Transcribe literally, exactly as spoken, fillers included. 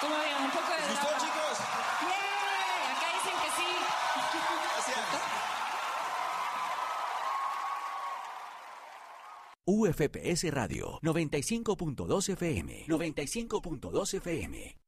¿Cómo bien? Un poco de ¿Les gustó, drama. chicos? ¡Yay! Acá dicen que sí. Gracias. U F P S Radio noventa y cinco punto dos F M. noventa y cinco punto dos F M.